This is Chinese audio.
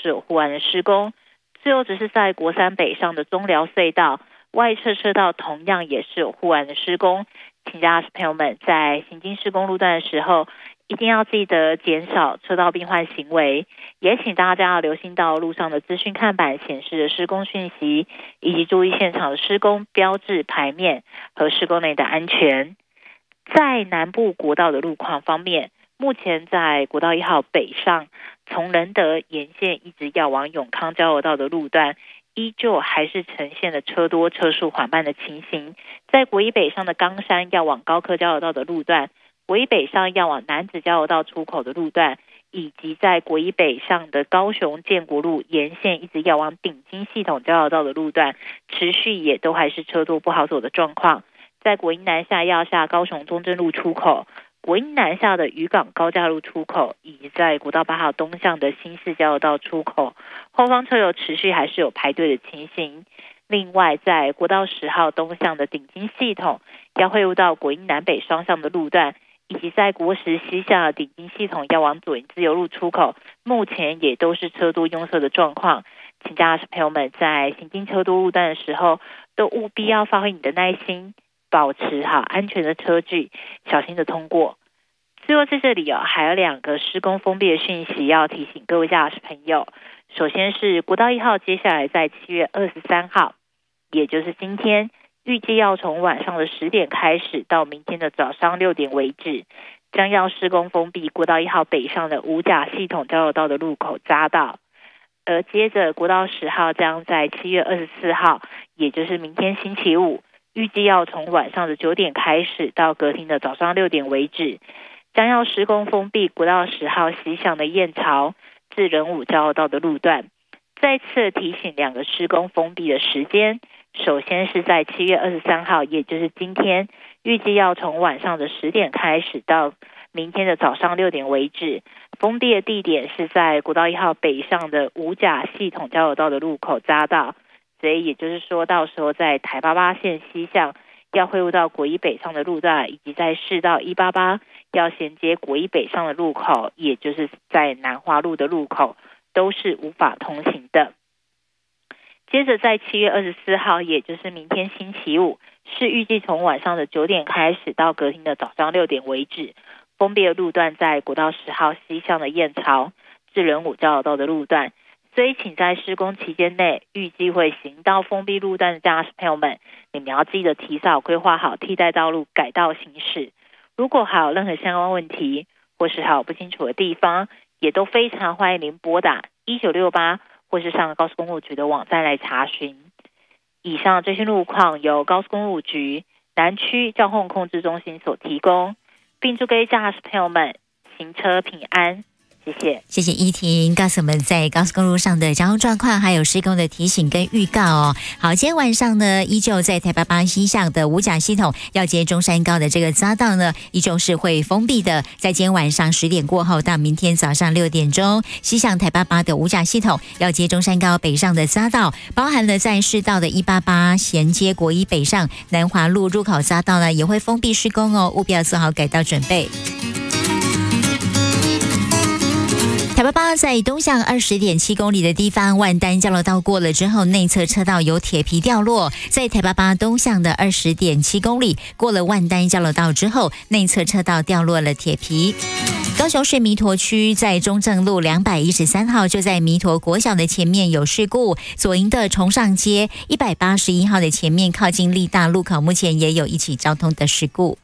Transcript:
是有护岸的施工。最后只是在国三北上的中寮隧道外侧车道同样也是有护岸的施工，请驾驶朋友们在行经施工路段的时候一定要记得减少车道并换行为，也请大家要留心到路上的资讯看板显示的施工讯息，以及注意现场的施工标志牌面和施工内的安全。在南部国道的路况方面，目前在国道1号北上从仁德沿线一直要往永康交流道的路段依旧还是呈现的车多车速缓慢的情形。在国一北上的冈山要往高科交流道的路段，国一北上要往南子交流道出口的路段，以及在国一北上的高雄建国路沿线一直要往顶金系统交流道的路段，持续也都还是车多不好走的状况。在国一南下要下高雄中正路出口，国一南下的渔港高架路出口，以及在国道8号东向的新市交流道出口，后方车流持续还是有排队的情形。另外在国道10号东向的顶金系统要汇入到国一南北双向的路段，以及在国10西向的顶金系统要往左营自由路出口，目前也都是车多拥塞的状况。请驾驶朋友们在行经车多路段的时候都务必要发挥你的耐心，保持好安全的车距，小心的通过。最后在这里还有2个施工封闭的讯息要提醒各位驾驶朋友。首先是国道1号接下来在7月23号，也就是今天，预计要从晚上的10点开始到明天的早上6点为止，将要施工封闭国道1号北上的五甲系统交流道的路口匝道。而接着国道10号将在7月24号，也就是明天星期五，预计要从晚上的9点开始到隔天的早上6点为止，将要施工封闭国道10号西向的燕巢至仁武交流道的路段。再次提醒2个施工封闭的时间，首先是在7月23号，也就是今天，预计要从晚上的10点开始到明天的早上6点为止。封闭的地点是在国道1号北上的五甲系统交流道的路口匝道，所以也就是说到时候在台88线西向要汇入到国一北上的路段，以及在市道188要衔接国一北上的路口，也就是在南华路的路口，都是无法通行的。接着在7月24号，也就是明天星期五，是预计从晚上的9点开始到隔天的早上6点为止。封闭的路段在国道10号西向的燕巢至仁武交流道的路段，所以请在施工期间内预计会行到封闭路段的驾驶朋友们，你们要记得提早规划好替代道路改道行驶。如果还有任何相关问题，或是还有不清楚的地方，也都非常欢迎您拨打1968或是上高速公路局的网站来查询。以上最新路况由高速公路局南区交通控制中心所提供，并祝各位驾驶朋友们行车平安。谢谢， 谢谢依婷告诉我们在高速公路上的交通状况，还有施工的提醒跟预告哦。好，今天晚上呢，依旧在台88西向的五甲系统要接中山高的这个匝道呢，依旧是会封闭的。在今天晚上10点过后到明天早上6点钟，西向台88的五甲系统要接中山高北上的匝道，包含了在市道的188衔接国一北上南华路入口匝道呢，也会封闭施工哦，务必要做好改道准备。台88在东向20.7公里的地方，万丹交流道过了之后，内侧车道有铁皮掉落。在台88东向的20.7公里，过了万丹交流道之后，内侧车道掉落了铁皮。高雄市弥陀区在中正路213号，就在弥陀国小的前面有事故，左营的崇上街181号的前面靠近立大路口，目前也有一起交通的事故。